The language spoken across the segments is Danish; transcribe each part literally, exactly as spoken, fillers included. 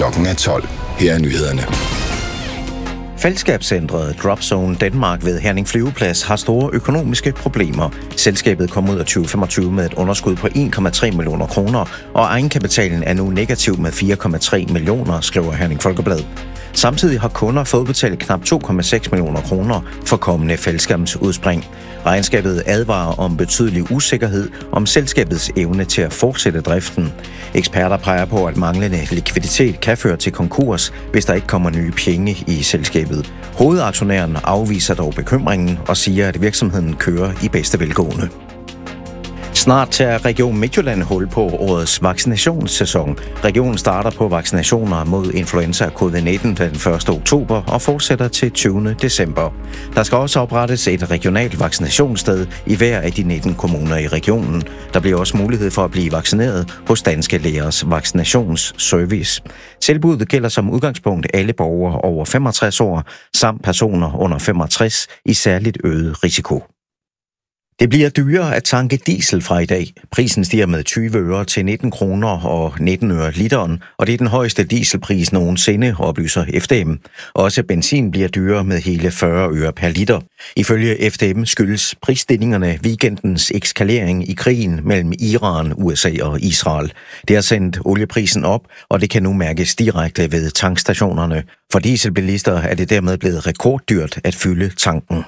Klokken er tolv. Her er nyhederne. Fællesskabscentret Dropzone Danmark ved Herning Flyveplads har store økonomiske problemer. Selskabet kom ud af tyve femogtyve med et underskud på en komma tre millioner kroner, og egenkapitalen er nu negativ med fire komma tre millioner, skriver Herning Folkeblad. Samtidig har kunder fået betalt knap to komma seks millioner kroner for kommende fællesskabsudspring. Regnskabet advarer om betydelig usikkerhed om selskabets evne til at fortsætte driften. Eksperter peger på, at manglende likviditet kan føre til konkurs, hvis der ikke kommer nye penge i selskabet. Hovedaktionæren afviser dog bekymringen og siger, at virksomheden kører i bedste velgående. Snart tager Region Midtjylland hul på årets vaccinationssæson. Regionen starter på vaccinationer mod influenza og covid nitten den første oktober og fortsætter til tyvende december. Der skal også oprettes et regionalt vaccinationssted i hver af de nitten kommuner i regionen. Der bliver også mulighed for at blive vaccineret hos Danske Lægers Vaccinationsservice. Tilbuddet gælder som udgangspunkt alle borgere over femogtres år samt personer under femogtres i særligt øget risiko. Det bliver dyrere at tanke diesel fra i dag. Prisen stiger med tyve øre til nitten kroner og nitten øre literen, og det er den højeste dieselpris nogensinde, oplyser F D M. Også benzin bliver dyrere med hele fyrre øre per liter. Ifølge F D M skyldes prisstigningerne weekendens eskalering i krigen mellem Iran, U S A og Israel. Det har sendt olieprisen op, og det kan nu mærkes direkte ved tankstationerne. For dieselbilister er det dermed blevet rekorddyrt at fylde tanken.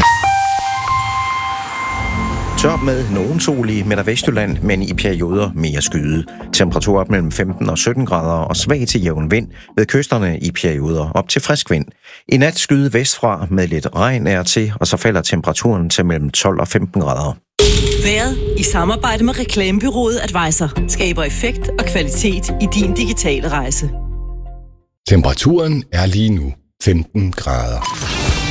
Tørt med nogen sol i Midt- og Vestjylland, men i perioder mere skyde. Temperaturer op mellem femten og sytten grader og svag til jævn vind, ved kysterne i perioder op til frisk vind. I nat skyde vestfra med lidt regn er til, og så falder temperaturen til mellem tolv og femten grader. Været i samarbejde med reklamebureauet Advisor skaber effekt og kvalitet i din digitale rejse. Temperaturen er lige nu femten grader.